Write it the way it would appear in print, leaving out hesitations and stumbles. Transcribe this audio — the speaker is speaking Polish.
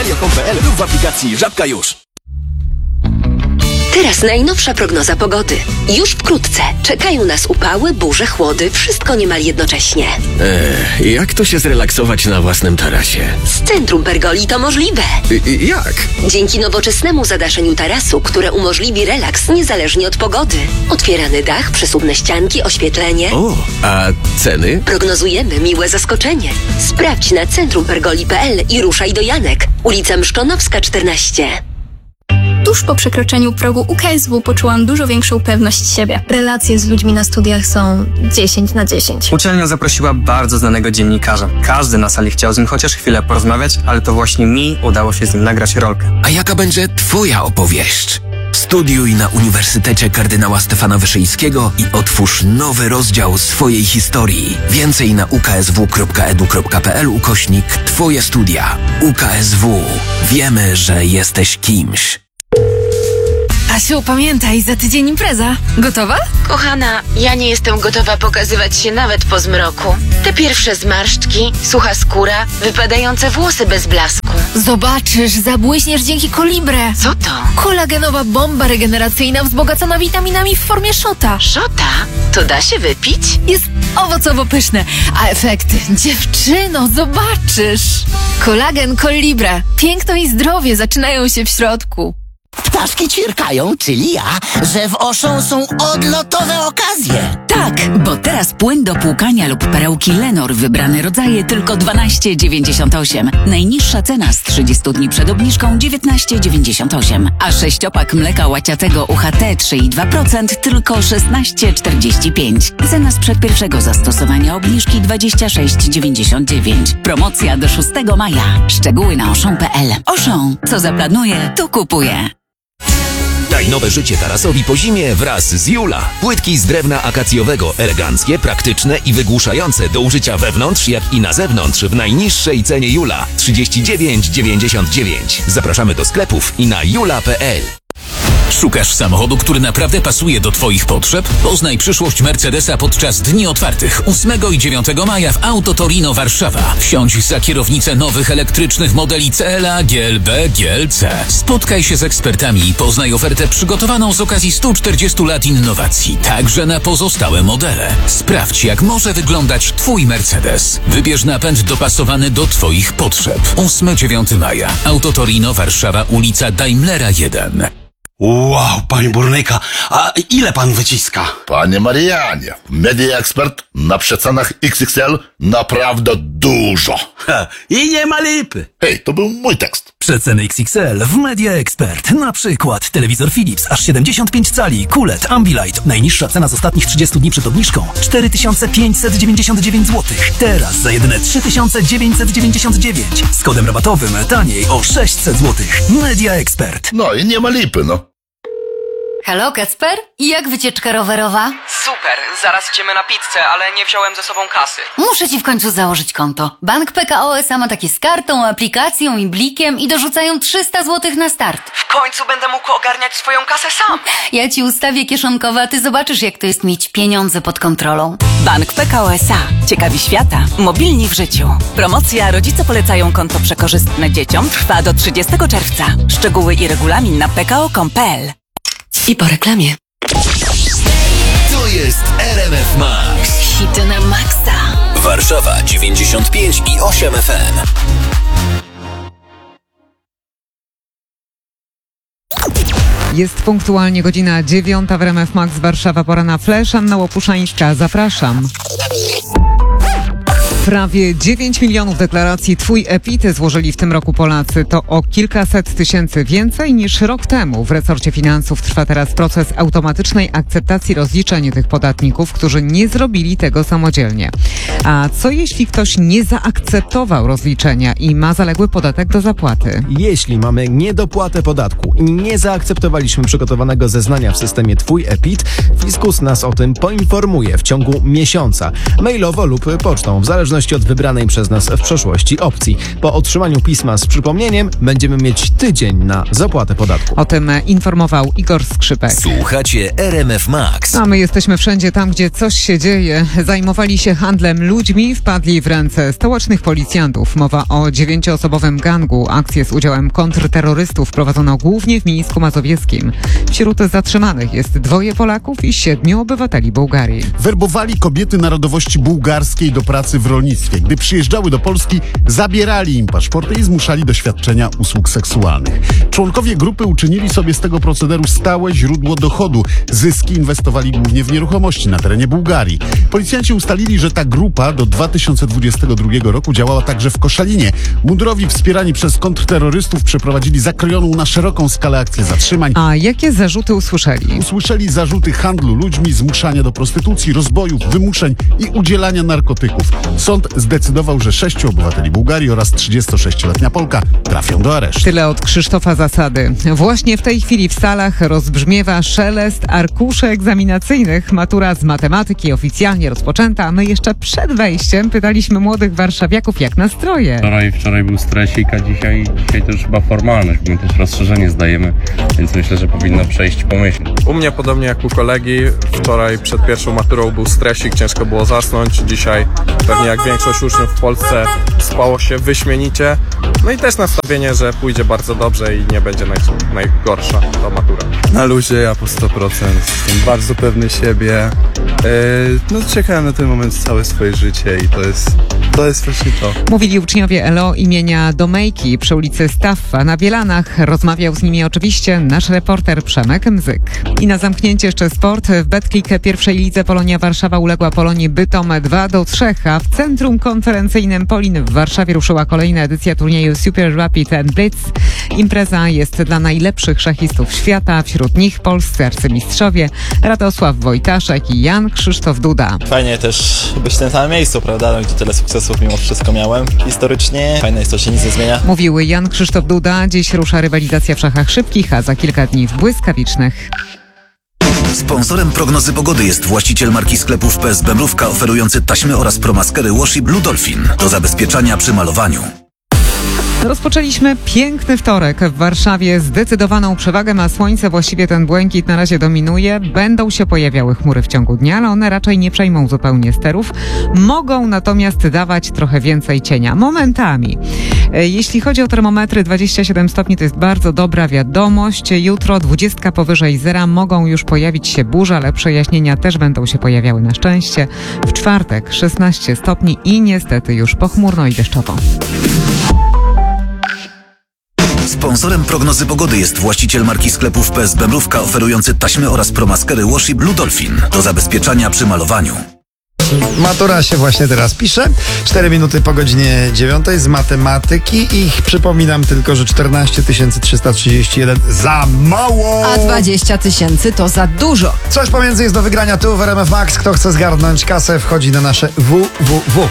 radio.com.pl lub w aplikacji Żabka już. Teraz najnowsza prognoza pogody. Już wkrótce czekają nas upały, burze, chłody, wszystko niemal jednocześnie. Jak to się zrelaksować na własnym tarasie? Z Centrum Pergoli to możliwe. Jak? Dzięki nowoczesnemu zadaszeniu tarasu, które umożliwi relaks niezależnie od pogody. Otwierany dach, przesuwne ścianki, oświetlenie. O, a ceny? Prognozujemy miłe zaskoczenie. Sprawdź na centrumpergoli.pl i ruszaj do Janek. Ulica Mszkonowska 14. Tuż po przekroczeniu progu UKSW poczułam dużo większą pewność siebie. Relacje z ludźmi na studiach są 10 na 10. Uczelnia zaprosiła bardzo znanego dziennikarza. Każdy na sali chciał z nim chociaż chwilę porozmawiać, ale to właśnie mi udało się z nim nagrać rolkę. A jaka będzie twoja opowieść? Studiuj na Uniwersytecie Kardynała Stefana Wyszyńskiego i otwórz nowy rozdział swojej historii. Więcej na uksw.edu.pl/Twoje studia. UKSW. Wiemy, że jesteś kimś. Asiu, pamiętaj, za tydzień impreza. Gotowa? Kochana, ja nie jestem gotowa pokazywać się nawet po zmroku. Te pierwsze zmarszczki, sucha skóra, wypadające włosy bez blasku. Zobaczysz, zabłyśniesz dzięki Kolibre. Co to? Kolagenowa bomba regeneracyjna wzbogacona witaminami w formie szota. Szota? To da się wypić? Jest owocowo-pyszne, a efekty, dziewczyno, zobaczysz. Kolagen Kolibre. Piękno i zdrowie zaczynają się w środku. Ptaszki ćwierkają, czyli ja, że w Auchan są odlotowe okazje. Tak, bo teraz płyn do płukania lub perełki Lenor wybrane rodzaje tylko 12,98. Najniższa cena z 30 dni przed obniżką 19,98. A 6-opak mleka łaciatego UHT 3,2% tylko 16,45. Cena sprzed pierwszego zastosowania obniżki 26,99. Promocja do 6 maja. Szczegóły na Auchan.pl. Auchan, co zaplanuje, to kupuje. Daj nowe życie tarasowi po zimie wraz z Jula. Płytki z drewna akacjowego, eleganckie, praktyczne i wygłuszające do użycia wewnątrz, jak i na zewnątrz w najniższej cenie Jula 39,99. Zapraszamy do sklepów i na jula.pl. Szukasz samochodu, który naprawdę pasuje do Twoich potrzeb? Poznaj przyszłość Mercedesa podczas Dni Otwartych 8 i 9 maja w Auto Torino Warszawa. Wsiądź za kierownicę nowych elektrycznych modeli CLA, GLB, GLC. Spotkaj się z ekspertami i poznaj ofertę przygotowaną z okazji 140 lat innowacji, także na pozostałe modele. Sprawdź, jak może wyglądać Twój Mercedes. Wybierz napęd dopasowany do Twoich potrzeb. 8-9 maja. Auto Torino Warszawa, ulica Daimlera 1. Wow, panie burnyka, a ile pan wyciska? Panie Marianie, Media Expert na przecenach XXL naprawdę dużo. I nie ma lipy. Hej, to był mój tekst. Przeceny XXL w Media Expert. Na przykład telewizor Philips aż 75 cali, QLED, Ambilight. Najniższa cena z ostatnich 30 dni przed obniżką 4599 zł. Teraz za jedyne 3999. Z kodem rabatowym taniej o 600 zł. Media Expert. No i nie ma lipy, no. Halo, Kacper? Jak wycieczka rowerowa? Super, zaraz idziemy na pizzę, ale nie wziąłem ze sobą kasy. Muszę ci w końcu założyć konto. Bank PKO SA ma takie z kartą, aplikacją i blikiem i dorzucają 300 zł na start. W końcu będę mógł ogarniać swoją kasę sam. Ja ci ustawię kieszonkowe, a ty zobaczysz, jak to jest mieć pieniądze pod kontrolą. Bank PKO SA. Ciekawi świata. Mobilni w życiu. Promocja Rodzice polecają konto przekorzystne dzieciom trwa do 30 czerwca. Szczegóły i regulamin na pko.pl. I po reklamie. To jest RMF Max. Hity na maksa. Warszawa 95,8 FM. Jest punktualnie godzina 9 w RMF Max Warszawa. Pora na Flash. Anna Łopuszańska. Zapraszam. Prawie 9 milionów deklaracji Twój EPIT złożyli w tym roku Polacy. To o kilkaset tysięcy więcej niż rok temu. W resorcie finansów trwa teraz proces automatycznej akceptacji rozliczeń tych podatników, którzy nie zrobili tego samodzielnie. A co jeśli ktoś nie zaakceptował rozliczenia i ma zaległy podatek do zapłaty? Jeśli mamy niedopłatę podatku i nie zaakceptowaliśmy przygotowanego zeznania w systemie Twój EPIT, fiskus nas o tym poinformuje w ciągu miesiąca, mailowo lub pocztą, w zależności zależności od wybranej przez nas w przeszłości opcji. Po otrzymaniu pisma z przypomnieniem będziemy mieć tydzień na zapłatę podatku. O tym informował Igor Skrzypek. Słuchacie RMF Max. A my jesteśmy wszędzie tam, gdzie coś się dzieje. Zajmowali się handlem ludźmi, wpadli w ręce stołecznych policjantów. Mowa o 9-osobowym gangu. Akcję z udziałem kontrterrorystów prowadzono głównie w Mińsku Mazowieckim. Wśród zatrzymanych jest 2 Polaków i 7 obywateli Bułgarii. Werbowali kobiety narodowości bułgarskiej do pracy w rolnictwie. Gdy przyjeżdżały do Polski, zabierali im paszporty i zmuszali do świadczenia usług seksualnych. Członkowie grupy uczynili sobie z tego procederu stałe źródło dochodu. Zyski inwestowali głównie w nieruchomości na terenie Bułgarii. Policjanci ustalili, że ta grupa do 2022 roku działała także w Koszalinie. Mundurowi wspierani przez kontrterrorystów przeprowadzili zakrojoną na szeroką skalę akcję zatrzymań. A jakie zarzuty usłyszeli? Usłyszeli zarzuty handlu ludźmi, zmuszania do prostytucji, rozbojów, wymuszeń i udzielania narkotyków. Sąd zdecydował, że 6 obywateli Bułgarii oraz 36-letnia Polka trafią do aresztu. Tyle od Krzysztofa Zasady. Właśnie w tej chwili w salach rozbrzmiewa szelest arkuszy egzaminacyjnych. Matura z matematyki oficjalnie rozpoczęta, a my jeszcze przed wejściem pytaliśmy młodych warszawiaków, jak nastroje. Wczoraj był stresik, a dzisiaj to już chyba formalność, bo my też rozszerzenie zdajemy, więc myślę, że powinno przejść pomyślnie. U mnie podobnie jak u kolegi, wczoraj przed pierwszą maturą był stresik, ciężko było zasnąć. Dzisiaj pewnie jak większość uczniów w Polsce spało się wyśmienicie. No i też nastawienie, że pójdzie bardzo dobrze i nie będzie najgorsza ta matura. Na luzie, ja po 100%. Jestem bardzo pewny siebie. Czekałem na ten moment całe swoje życie i to jest właśnie to. Mówili uczniowie ELO imienia Domejki przy ulicy Staffa na Bielanach. Rozmawiał z nimi oczywiście nasz reporter Przemek Mzyk. I na zamknięcie jeszcze sport. W Betclic pierwszej lidze Polonia Warszawa uległa Polonii Bytom 2-3, a w centrum konferencyjnym Polin w Warszawie ruszyła kolejna edycja turnieju Super Rapid and Blitz. Impreza jest dla najlepszych szachistów świata, wśród nich polscy arcymistrzowie Radosław Wojtaszek i Jan Krzysztof Duda. Fajnie też być w tym samym miejscu, prawda? No i tu tyle sukcesów mimo wszystko miałem historycznie. Fajne jest to, że się nic nie zmienia. Mówił Jan Krzysztof Duda. Dziś rusza rywalizacja w szachach szybkich, a za kilka dni w błyskawicznych. Sponsorem prognozy pogody jest właściciel marki sklepów PSB Mrówka, oferujący taśmy oraz promaskery Washi Blue Dolphin do zabezpieczania przy malowaniu. Rozpoczęliśmy piękny wtorek. W Warszawie zdecydowaną przewagę ma słońce. Właściwie ten błękit na razie dominuje. Będą się pojawiały chmury w ciągu dnia, ale one raczej nie przejmą zupełnie sterów. Mogą natomiast dawać trochę więcej cienia. Momentami. Jeśli chodzi o termometry, 27 stopni to jest bardzo dobra wiadomość. Jutro 20 powyżej zera. Mogą już pojawić się burze, ale przejaśnienia też będą się pojawiały na szczęście. W czwartek 16 stopni i niestety już pochmurno i deszczowo. Sponsorem prognozy pogody jest właściciel marki sklepów PSB Mrówka, oferujący taśmy oraz promaskery Washi Blue Dolphin do zabezpieczania przy malowaniu. Matura się właśnie teraz pisze. 4 minuty po godzinie 9 z matematyki i przypominam tylko, że 14 331 za mało. A 20 000 to za dużo. Coś pomiędzy jest do wygrania tu w RMF Max. Kto chce zgarnąć kasę, wchodzi na nasze www.